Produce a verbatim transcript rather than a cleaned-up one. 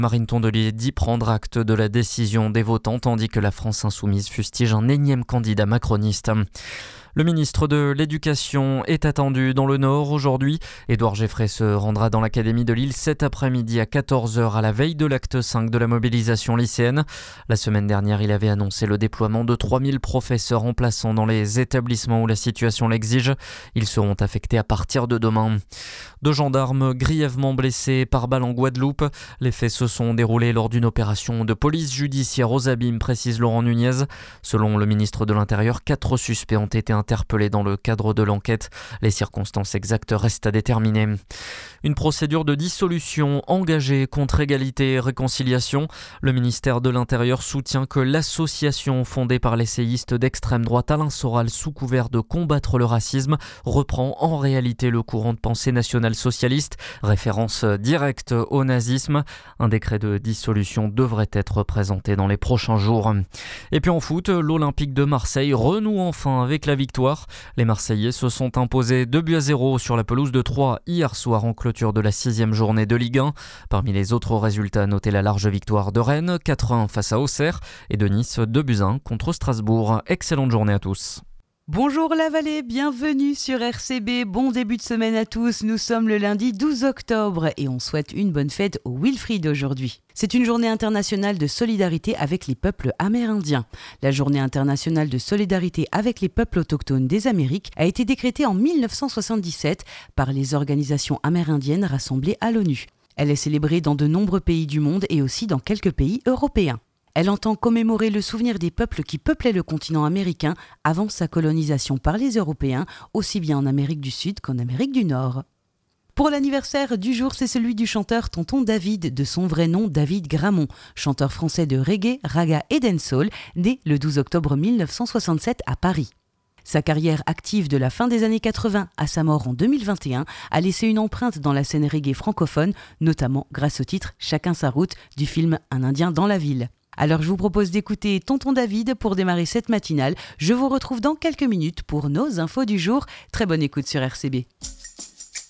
Marine Tondelier dit prendre acte de la décision des votants, tandis que la France insoumise fustige un énième candidat macroniste. Le ministre de l'Éducation est attendu dans le Nord aujourd'hui. Édouard Geffray se rendra dans l'Académie de Lille cet après-midi à quatorze heures à la veille de l'acte cinq de la mobilisation lycéenne. La semaine dernière, il avait annoncé le déploiement de trois mille professeurs remplaçants dans les établissements où la situation l'exige. Ils seront affectés à partir de demain. Deux gendarmes grièvement blessés par balle en Guadeloupe. Les faits se sont déroulés lors d'une opération de police judiciaire aux abîmes, précise Laurent Nunez. Selon le ministre de l'Intérieur, quatre suspects ont été interpellés dans le cadre de l'enquête. Les circonstances exactes restent à déterminer. Une procédure de dissolution engagée contre Égalité et Réconciliation. Le ministère de l'Intérieur soutient que l'association fondée par l'essayiste d'extrême droite Alain Soral sous couvert de combattre le racisme reprend en réalité le courant de pensée national socialiste, référence directe au nazisme. Un décret de dissolution devrait être présenté dans les prochains jours. Et puis en foot, l'Olympique de Marseille renoue enfin avec la victoire. Les Marseillais se sont imposés deux buts à zéro sur la pelouse de Troyes hier soir en clôture de la sixième journée de Ligue un. Parmi les autres résultats, notez la large victoire de Rennes, quatre à un face à Auxerre, et de Nice, deux buts à un contre Strasbourg. Excellente journée à tous. Bonjour la vallée, bienvenue sur R C B, bon début de semaine à tous, nous sommes le lundi douze octobre et on souhaite une bonne fête au Wilfrid aujourd'hui. C'est une journée internationale de solidarité avec les peuples amérindiens. La journée internationale de solidarité avec les peuples autochtones des Amériques a été décrétée en mille neuf cent soixante-dix-sept par les organisations amérindiennes rassemblées à l'ONU. Elle est célébrée dans de nombreux pays du monde et aussi dans quelques pays européens. Elle entend commémorer le souvenir des peuples qui peuplaient le continent américain avant sa colonisation par les Européens, aussi bien en Amérique du Sud qu'en Amérique du Nord. Pour l'anniversaire du jour, c'est celui du chanteur Tonton David, de son vrai nom David Gramont, chanteur français de reggae, raga et dancehall, né le douze octobre mille neuf cent soixante-sept à Paris. Sa carrière active de la fin des années quatre-vingts à sa mort en deux mille vingt et un a laissé une empreinte dans la scène reggae francophone, notamment grâce au titre « Chacun sa route » du film « Un Indien dans la ville ». Alors je vous propose d'écouter Tonton David pour démarrer cette matinale. Je vous retrouve dans quelques minutes pour nos infos du jour. Très bonne écoute sur R C B.